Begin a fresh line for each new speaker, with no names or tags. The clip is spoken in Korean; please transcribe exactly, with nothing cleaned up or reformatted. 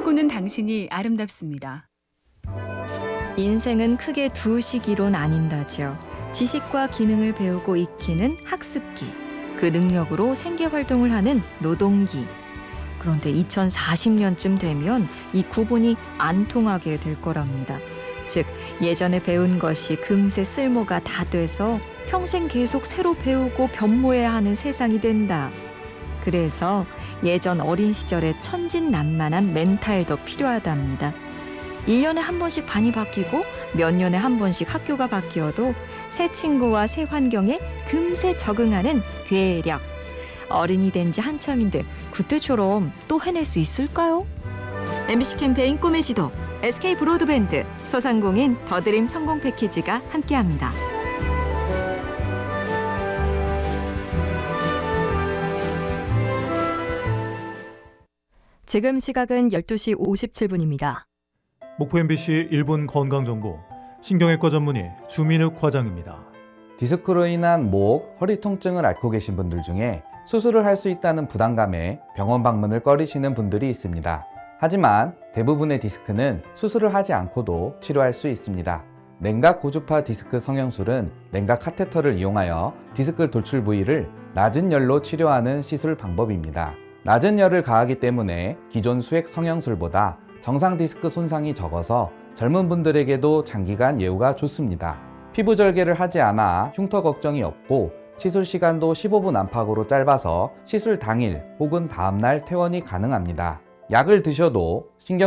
꿈꾸는 당신이 아름답습니다.
인생은 크게 두 시기로 나뉜다죠. 지식과 기능을 배우고 익히는 학습기, 그 능력으로 생계활동을 하는 노동기. 그런데 이천사십 년쯤 되면 이 구분이 안 통하게 될 거랍니다. 즉, 예전에 배운 것이 금세 쓸모가 다 돼서 평생 계속 새로 배우고 변모해야 하는 세상이 된다. 그래서 예전 어린 시절의 천진난만한 멘탈도 필요하답니다. 일 년에 한 번씩 반이 바뀌고 몇 년에 한 번씩 학교가 바뀌어도 새 친구와 새 환경에 금세 적응하는 괴력. 어른이 된 지 한참인데 그때처럼 또 해낼 수 있을까요? 엠비씨 캠페인 꿈의 지도, 에스케이 브로드밴드, 소상공인 더드림 성공 패키지가 함께합니다. 지금 시각은 열두 시 오십칠 분입니다.
목포 엠비씨 일 분 건강정보, 신경외과 전문의 주민욱 과장입니다.
디스크로 인한 목, 허리 통증을 앓고 계신 분들 중에 수술을 할 수 있다는 부담감에 병원 방문을 꺼리시는 분들이 있습니다. 하지만 대부분의 디스크는 수술을 하지 않고도 치료할 수 있습니다. 냉각 고주파 디스크 성형술은 냉각 카테터를 이용하여 디스크 돌출 부위를 낮은 열로 치료하는 시술 방법입니다. 낮은 열을 가하기 때문에 기존 수액 성형술보다 정상 디스크 손상이 적어서 젊은 분들에게도 장기간 예후가 좋습니다. 피부 절개를 하지 않아 흉터 걱정이 없고 시술 시간도 십오 분 안팎으로 짧아서 시술 당일 혹은 다음날 퇴원이 가능합니다. 약을 드셔도 신경